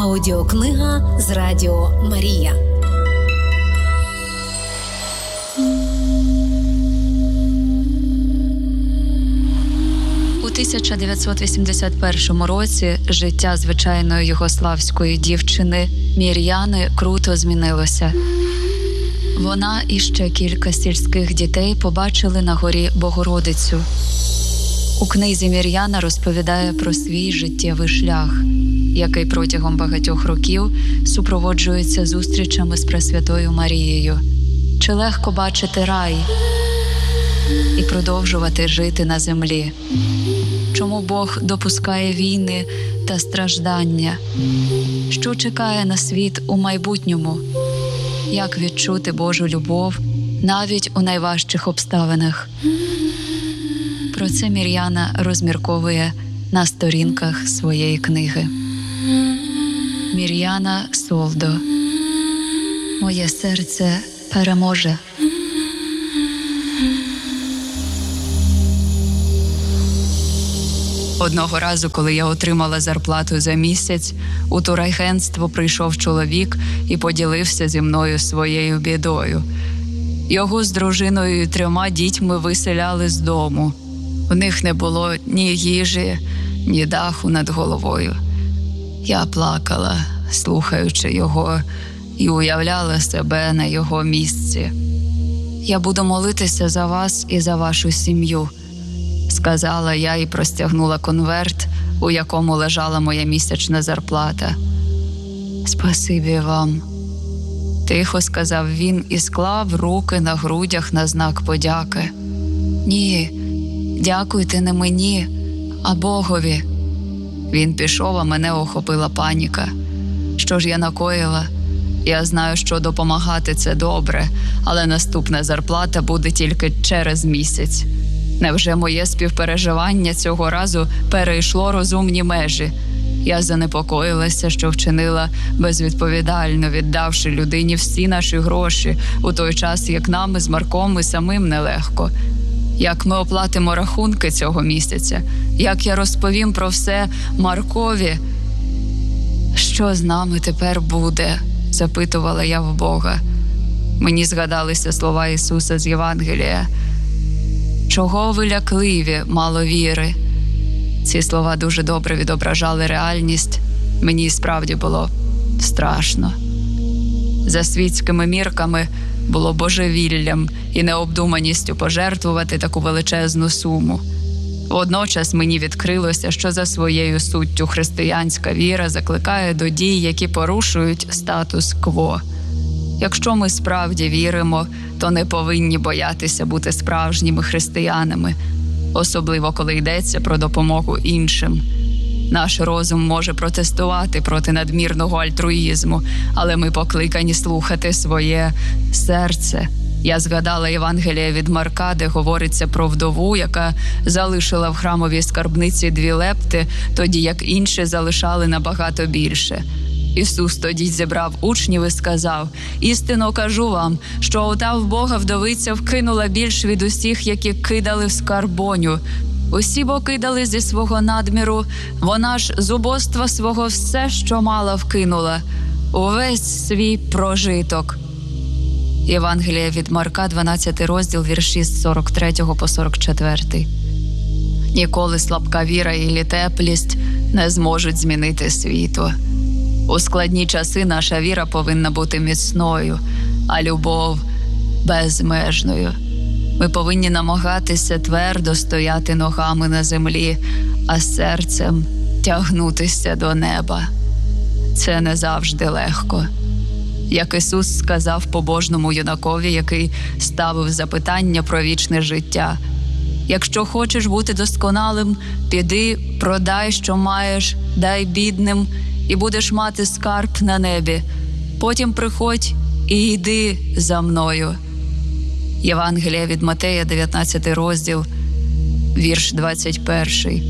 Аудіокнига з Радіо Марія. У 1981 році життя звичайної югославської дівчини Мір'яни круто змінилося. Вона і ще кілька сільських дітей побачили на горі Богородицю. У книзі Мір'яна розповідає про свій життєвий шлях, який протягом багатьох років супроводжується зустрічами з Пресвятою Марією. Чи легко бачити рай і продовжувати жити на землі? Чому Бог допускає війни та страждання? Що чекає на світ у майбутньому? Як відчути Божу любов навіть у найважчих обставинах? Про це Мір'яна розмірковує на сторінках своєї книги. Мір'яна Солдо. Моє серце переможе. Одного разу, коли я отримала зарплату за місяць, у турагентство прийшов чоловік і поділився зі мною своєю бідою. Його з дружиною і 3 дітьми виселяли з дому. У них не було ні їжі, ні даху над головою. Я плакала, слухаючи його, і уявляла себе на його місці. «Я буду молитися за вас і за вашу сім'ю», – сказала я і простягнула конверт, у якому лежала моя місячна зарплата. «Спасибі вам», – тихо сказав він і склав руки на грудях на знак подяки. «Ні, дякуйте не мені, а Богові». Він пішов, а мене охопила паніка. Що ж я накоїла? Я знаю, що допомагати – це добре, але наступна зарплата буде тільки через місяць. Невже моє співпереживання цього разу перейшло розумні межі? Я занепокоїлася, що вчинила безвідповідально, віддавши людині всі наші гроші, у той час, як нам із Марком і самим нелегко. Як ми оплатимо рахунки цього місяця? Як я розповім про все Маркові? «Що з нами тепер буде?» – запитувала я в Бога. Мені згадалися слова Ісуса з Євангелія. «Чого ви лякливі, мало віри?» Ці слова дуже добре відображали реальність. Мені справді було страшно. За світськими мірками було божевіллям і необдуманістю пожертвувати таку величезну суму. Водночас мені відкрилося, що за своєю суттю християнська віра закликає до дій, які порушують статус-кво. Якщо ми справді віримо, то не повинні боятися бути справжніми християнами, особливо коли йдеться про допомогу іншим. Наш розум може протестувати проти надмірного альтруїзму, але ми покликані слухати своє серце. Я згадала Євангелія від Марка, де говориться про вдову, яка залишила в храмовій скарбниці 2 лепти, тоді як інші залишали набагато більше. Ісус тоді зібрав учнів і сказав: «Істинно кажу вам, що ота в Бога вдовиця вкинула більш від усіх, які кидали в скарбоню. Усі бо кидали зі свого надміру, вона ж з убоства свого все, що мала, вкинула, увесь свій прожиток». Євангелія від Марка, 12 розділ, вірші з 43 по 44. Ніколи слабка віра і теплість не зможуть змінити світу. У складні часи наша віра повинна бути міцною, а любов – безмежною. Ми повинні намагатися твердо стояти ногами на землі, а серцем тягнутися до неба. Це не завжди легко. Як Ісус сказав побожному юнакові, який ставив запитання про вічне життя: «Якщо хочеш бути досконалим, піди, продай, що маєш, дай бідним, і будеш мати скарб на небі. Потім приходь і йди за мною». Євангелія від Матея, 19 розділ, вірш 21.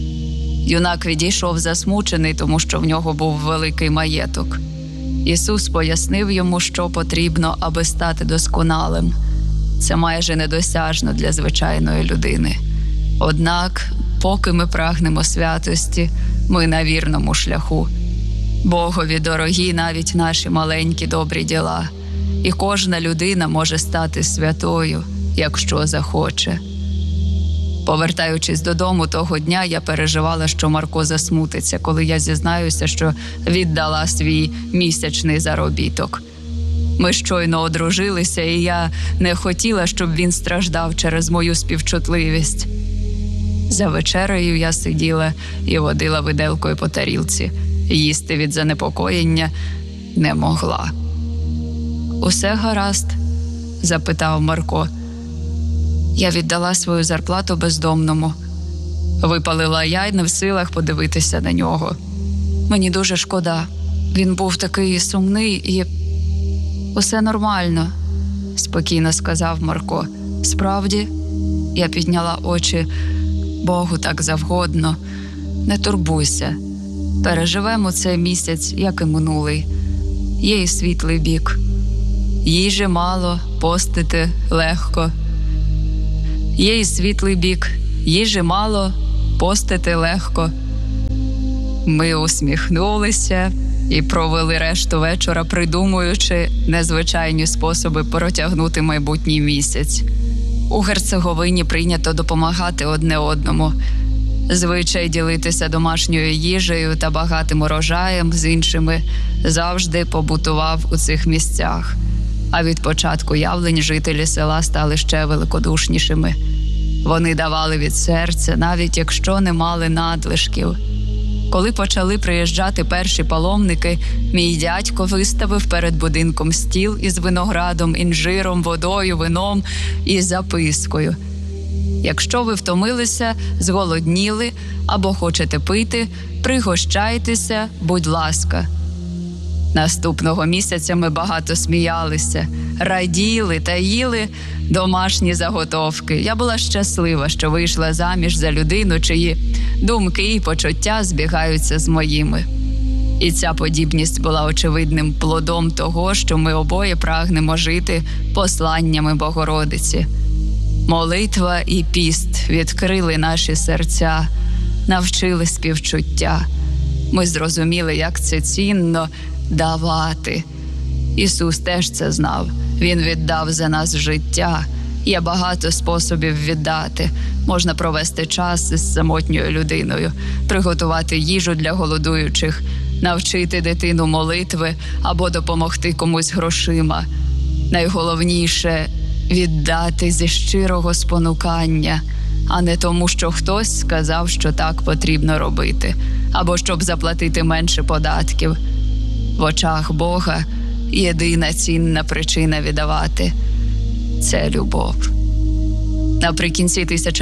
Юнак відійшов засмучений, тому що в нього був великий маєток. Ісус пояснив йому, що потрібно, аби стати досконалим. Це майже недосяжно для звичайної людини. Однак, поки ми прагнемо святості, ми на вірному шляху. Богові дорогі навіть наші маленькі добрі діла. І кожна людина може стати святою, якщо захоче. Повертаючись додому того дня, я переживала, що Марко засмутиться, коли я зізнаюся, що віддала свій місячний заробіток. Ми щойно одружилися, і я не хотіла, щоб він страждав через мою співчутливість. За вечерею я сиділа і водила виделкою по тарілці. Їсти від занепокоєння не могла. «Усе гаразд?» – запитав Марко. Я віддала свою зарплату бездомному. Випалила я й не в силах подивитися на нього. Мені дуже шкода. Він був такий сумний і... «Усе нормально», – спокійно сказав Марко. «Справді?» Я підняла очі. «Богу так завгодно. Не турбуйся. Переживемо цей місяць, як і минулий. Є й світлий бік. Їжі мало, постити легко. Є й світлий бік. Їжі мало, постити легко». Ми усміхнулися і провели решту вечора, придумуючи незвичайні способи протягнути майбутній місяць. У Герцеговині прийнято допомагати одне одному. Звичай ділитися домашньою їжею та багатим урожаєм з іншими завжди побутував у цих місцях. А від початку явлень жителі села стали ще великодушнішими. Вони давали від серця, навіть якщо не мали надлишків. Коли почали приїжджати перші паломники, мій дядько виставив перед будинком стіл із виноградом, інжиром, водою, вином і запискою. «Якщо ви втомилися, зголодніли або хочете пити, пригощайтеся, будь ласка». Наступного місяця ми багато сміялися, раділи та їли домашні заготовки. Я була щаслива, що вийшла заміж за людину, чиї думки і почуття збігаються з моїми. І ця подібність була очевидним плодом того, що ми обоє прагнемо жити посланнями Богородиці. Молитва і піст відкрили наші серця, навчили співчуття. Ми зрозуміли, як це цінно давати. Ісус теж це знав. Він віддав за нас життя. Є багато способів віддати. Можна провести час із самотньою людиною, приготувати їжу для голодуючих, навчити дитину молитви або допомогти комусь грошима. Найголовніше – віддати зі щирого спонукання, а не тому, що хтось сказав, що так потрібно робити, або щоб заплатити менше податків. В очах Бога єдина цінна причина віддавати – це любов. Наприкінці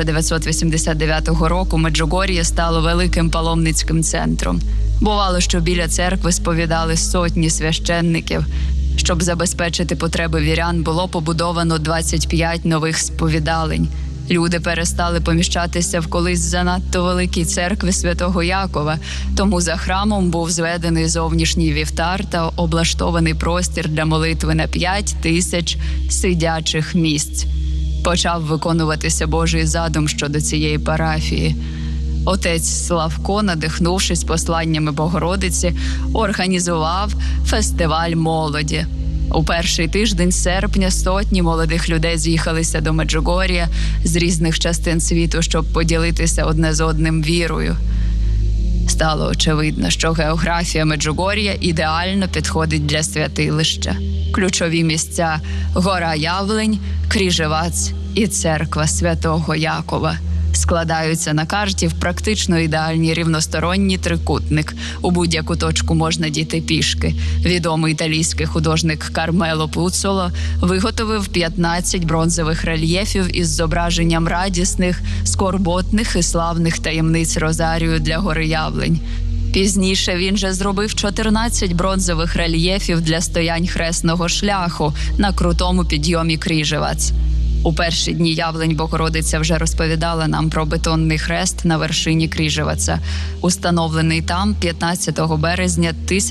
1989 року Меджугор'я стало великим паломницьким центром. Бувало, що біля церкви сповідали сотні священників. Щоб забезпечити потреби вірян, було побудовано 25 нових сповідалень. Люди перестали поміщатися в колись занадто великій церкві Святого Якова, тому за храмом був зведений зовнішній вівтар та облаштований простір для молитви на 5000 сидячих місць. Почав виконуватися Божий задум щодо цієї парафії. Отець Славко, надихнувшись посланнями Богородиці, організував фестиваль молоді. У перший тиждень серпня сотні молодих людей з'їхалися до Меджугор'я з різних частин світу, щоб поділитися одне з одним вірою. Стало очевидно, що географія Меджугор'я ідеально підходить для святилища. Ключові місця – Гора Явлень, Кріжевець і церква Святого Якова складаються на карті в практично ідеальний рівносторонній трикутник. У будь-яку точку можна дійти пішки. Відомий італійський художник Кармело Пуцоло виготовив 15 бронзових рельєфів із зображенням радісних, скорботних і славних таємниць Розарію для Гори Явлень. Пізніше він же зробив 14 бронзових рельєфів для стоянь хресного шляху на крутому підйомі Кріжевець. У перші дні явлень Богородиця вже розповідала нам про бетонний хрест на вершині Кріжевеця, установлений там 15 березня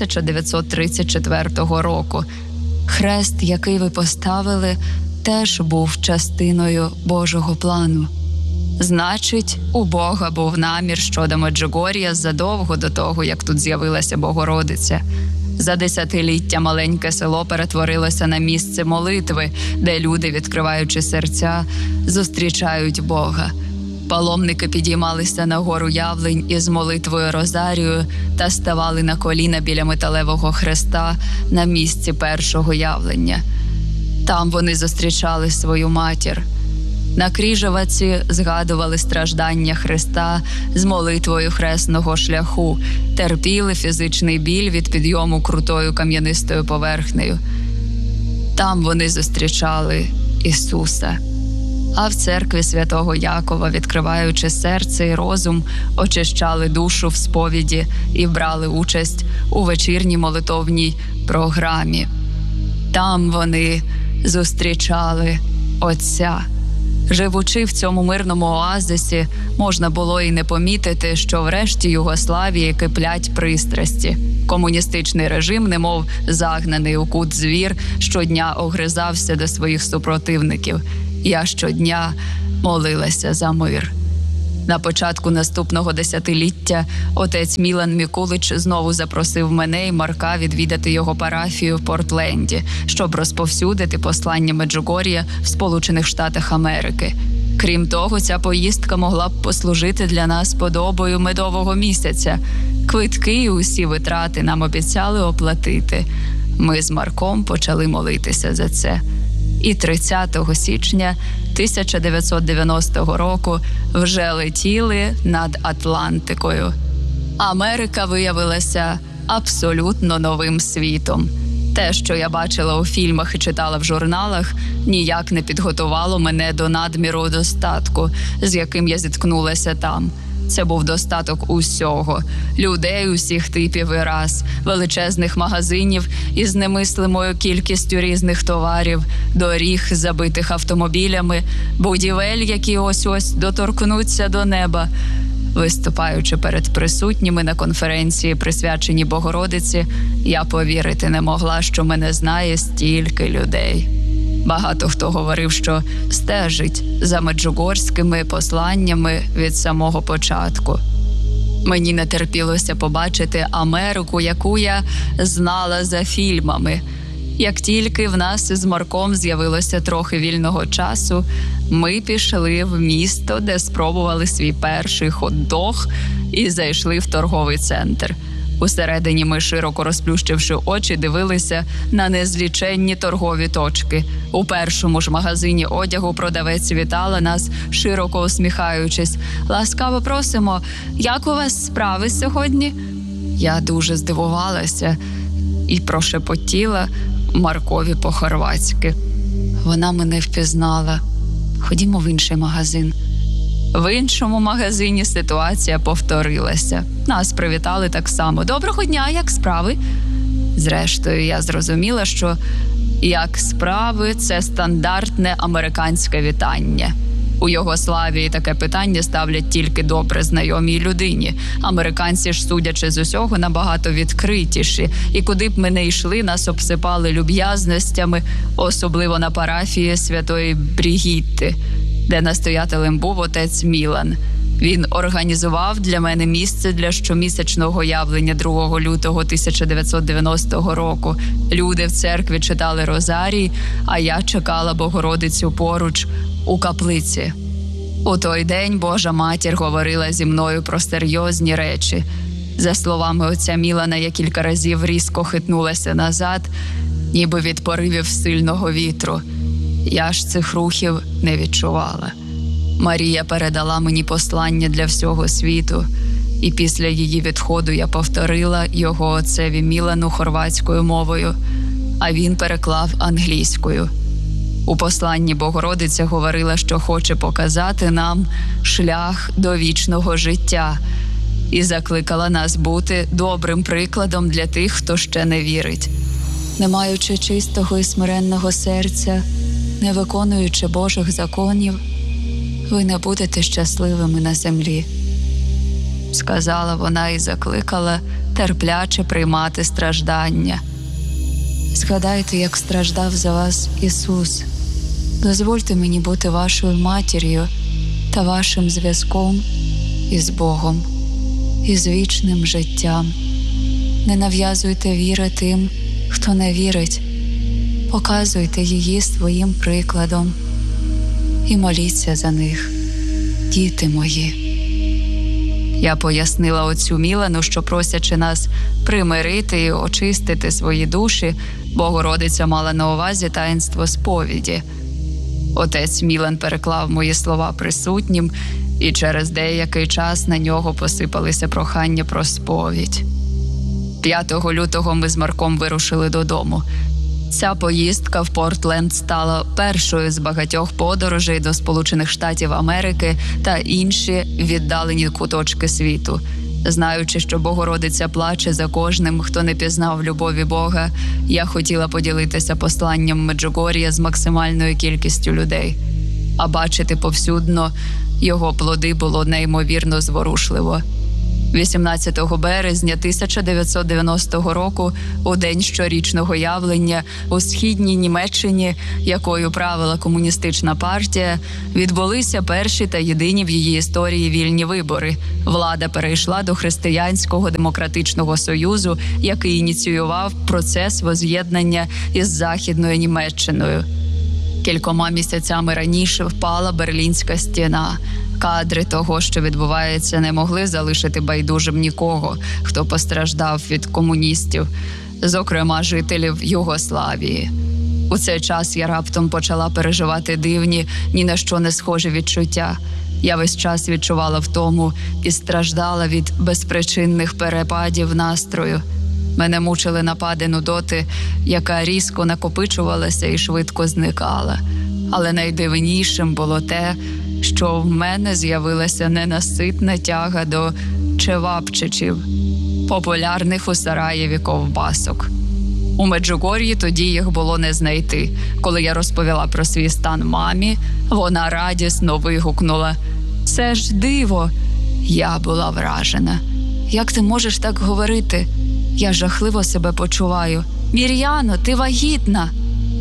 1934 року. Хрест, який ви поставили, теж був частиною Божого плану. Значить, у Бога був намір щодо Меджугор'я задовго до того, як тут з'явилася Богородиця. За десятиліття маленьке село перетворилося на місце молитви, де люди, відкриваючи серця, зустрічають Бога. Паломники підіймалися на гору Явлень із молитвою Розарію та ставали на коліна біля металевого хреста на місці першого явлення. Там вони зустрічали свою матір. На Кріжоваці згадували страждання Христа з молитвою хресного шляху, терпіли фізичний біль від підйому крутою кам'янистою поверхнею. Там вони зустрічали Ісуса. А в церкві святого Якова, відкриваючи серце і розум, очищали душу в сповіді і брали участь у вечірній молитовній програмі. Там вони зустрічали Отця. Живучи в цьому мирному оазисі, можна було і не помітити, що врешті Югославії киплять пристрасті. Комуністичний режим, немов загнаний у кут звір, щодня огризався до своїх супротивників. Я щодня молилася за мир. На початку наступного десятиліття отець Мілан Мікулич знову запросив мене і Марка відвідати його парафію в Портленді, щоб розповсюдити послання Меджугор'я в Сполучених Штатах Америки. Крім того, ця поїздка могла б послужити для нас подобою медового місяця. Квитки і усі витрати нам обіцяли оплатити. Ми з Марком почали молитися за це. І 30 січня 1990 року вже летіли над Атлантикою. Америка виявилася абсолютно новим світом. Те, що я бачила у фільмах і читала в журналах, ніяк не підготувало мене до надміру достатку, з яким я зіткнулася там. Це був достаток усього – людей усіх типів і рас, величезних магазинів із немислимою кількістю різних товарів, доріг, забитих автомобілями, будівель, які ось-ось доторкнуться до неба. Виступаючи перед присутніми на конференції, присвяченій Богородиці, я повірити не могла, що мене знає стільки людей. Багато хто говорив, що стежить за меджугорськими посланнями від самого початку. Мені не терпілося побачити Америку, яку я знала за фільмами. Як тільки в нас із Марком з'явилося трохи вільного часу, ми пішли в місто, де спробували свій перший хот-дог і зайшли в торговий центр. Усередині ми, широко розплющивши очі, дивилися на незліченні торгові точки. У першому ж магазині одягу продавець вітала нас, широко усміхаючись. «Ласкаво просимо, як у вас справи сьогодні?» Я дуже здивувалася і прошепотіла Маркові по-хорватськи. Вона мене впізнала. «Ходімо в інший магазин». В іншому магазині ситуація повторилася. Нас привітали так само. «Доброго дня, як справи?» Зрештою, я зрозуміла, що «як справи» – це стандартне американське вітання. У Югославії таке питання ставлять тільки добре знайомій людині. Американці ж, судячи з усього, набагато відкритіші. І куди б ми не йшли, нас обсипали люб'язностями, особливо на парафії Святої Брігітти, де настоятелем був отець Мілан. Він організував для мене місце для щомісячного явлення 2 лютого 1990 року. Люди в церкві читали розарій, а я чекала Богородицю поруч у каплиці. У той день Божа Матір говорила зі мною про серйозні речі. За словами отця Мілана, я кілька разів різко хитнулася назад, ніби від поривів сильного вітру. Я ж цих рухів не відчувала. Марія передала мені послання для всього світу, і після її відходу я повторила його отцеві Мілану хорватською мовою, а він переклав англійською. У посланні Богородиця говорила, що хоче показати нам шлях до вічного життя і закликала нас бути добрим прикладом для тих, хто ще не вірить. Не маючи чистого і смиренного серця, не виконуючи Божих законів, ви не будете щасливими на землі, сказала вона і закликала терпляче приймати страждання. Згадайте, як страждав за вас Ісус. Дозвольте мені бути вашою матір'ю та вашим зв'язком із Богом, із вічним життям. Не нав'язуйте віри тим, хто не вірить. Показуйте її своїм прикладом і моліться за них, діти мої. Я пояснила отцю Мілану, що просячи нас примирити і очистити свої душі, Богородиця мала на увазі таїнство сповіді. Отець Мілан переклав мої слова присутнім, і через деякий час на нього посипалися прохання про сповідь. 5 лютого ми з Марком вирушили додому. Ця поїздка в Портленд стала першою з багатьох подорожей до Сполучених Штатів Америки та інші віддалені куточки світу. Знаючи, що Богородиця плаче за кожним, хто не пізнав любові Бога, я хотіла поділитися посланням Меджугор'я з максимальною кількістю людей. А бачити повсюдно його плоди було неймовірно зворушливо. 18 березня 1990 року, у день щорічного явлення у східній Німеччині, якою правила комуністична партія, відбулися перші та єдині в її історії вільні вибори. Влада перейшла до Християнського демократичного союзу, який ініціював процес воз'єднання із Західною Німеччиною. Кількома місяцями раніше впала Берлінська стіна. Кадри того, що відбувається, не могли залишити байдужим нікого, хто постраждав від комуністів, зокрема жителів Югославії. У цей час я раптом почала переживати дивні, ні на що не схожі відчуття. Я весь час відчувала втому і страждала від безпричинних перепадів настрою. Мене мучили напади нудоти, яка різко накопичувалася і швидко зникала. Але найдивнішим було те, що в мене з'явилася ненаситна тяга до чевапчичів, популярних у Сараєві ковбасок. У Меджугор'ї тоді їх було не знайти. Коли я розповіла про свій стан мамі, вона радісно вигукнула: «Це ж диво!» Я була вражена. «Як ти можеш так говорити? Я жахливо себе почуваю. Мір'яно, ти вагітна!»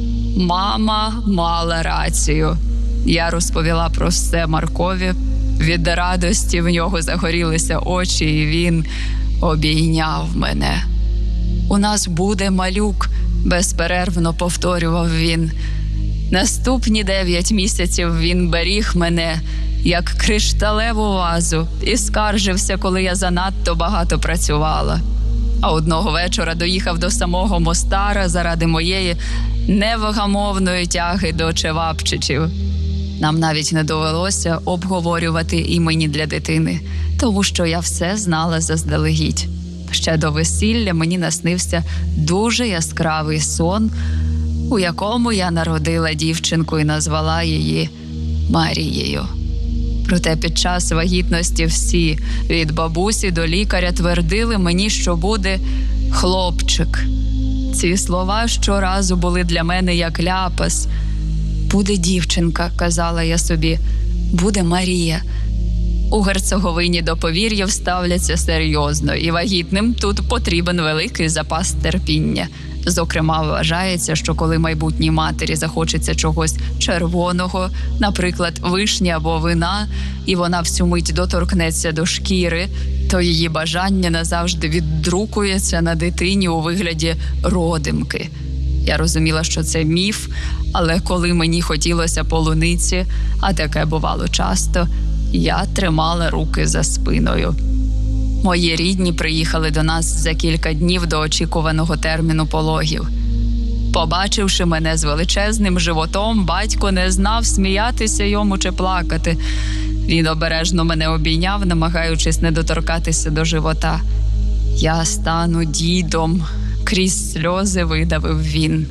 Мама мала рацію. Я розповіла про все Маркові. Від радості в нього загорілися очі, і він обійняв мене. «У нас буде малюк», – безперервно повторював він. Наступні 9 місяців він беріг мене, як кришталеву вазу, і скаржився, коли я занадто багато працювала. А одного вечора доїхав до самого Мостара заради моєї невгамовної тяги до чевапчичів. Нам навіть не довелося обговорювати імені для дитини, тому що я все знала заздалегідь. Ще до весілля мені наснився дуже яскравий сон, у якому я народила дівчинку і назвала її Марією. Проте під час вагітності всі, від бабусі до лікаря, твердили мені, що буде хлопчик. Ці слова щоразу були для мене як ляпас. «Буде дівчинка», – казала я собі, – «буде Марія». У Герцеговині до повір'їв ставляться серйозно, і вагітним тут потрібен великий запас терпіння. Зокрема, вважається, що коли майбутній матері захочеться чогось червоного, наприклад, вишні або вина, і вона всю мить доторкнеться до шкіри, то її бажання назавжди віддрукується на дитині у вигляді родимки. Я розуміла, що це міф, але коли мені хотілося полуниці, а таке бувало часто, я тримала руки за спиною. Мої рідні приїхали до нас за кілька днів до очікуваного терміну пологів. Побачивши мене з величезним животом, батько не знав, сміятися йому чи плакати. Він обережно мене обійняв, намагаючись не доторкатися до живота. «Я стану дідом», – крізь сльози видавив він.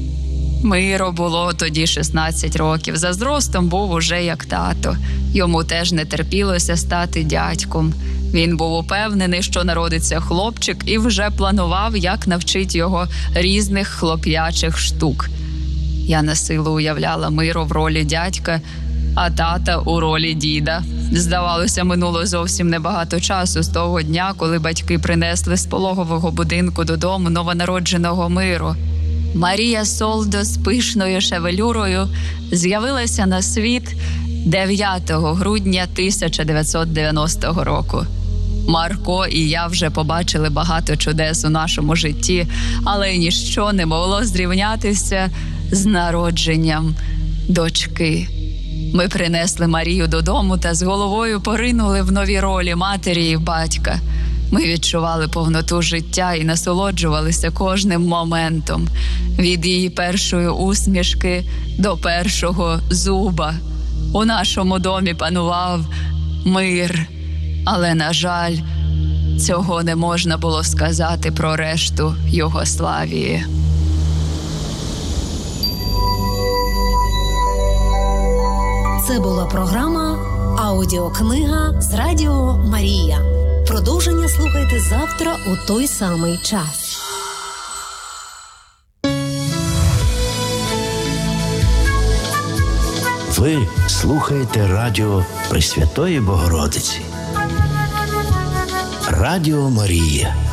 Миро було тоді 16 років, за зростом був уже як тато. Йому теж не терпілося стати дядьком. Він був упевнений, що народиться хлопчик, і вже планував, як навчить його різних хлоп'ячих штук. Я насилу уявляла Миру в ролі дядька, а тата у ролі діда. Здавалося, минуло зовсім небагато часу з того дня, коли батьки принесли з пологового будинку додому новонародженого Миру. Марія Солдо з пишною шевелюрою з'явилася на світ 9 грудня 1990 року. Марко і я вже побачили багато чудес у нашому житті, але ніщо не могло зрівнятися з народженням дочки. Ми принесли Марію додому та з головою поринули в нові ролі матері і батька. Ми відчували повноту життя і насолоджувалися кожним моментом. Від її першої усмішки до першого зуба. У нашому домі панував мир. Але, на жаль, цього не можна було сказати про решту Югославії. Це була програма «Аудіокнига» з Радіо Марія. Продовження слухайте завтра у той самий час. Ви слухаєте радіо Пресвятої Богородиці. Радіо Марія.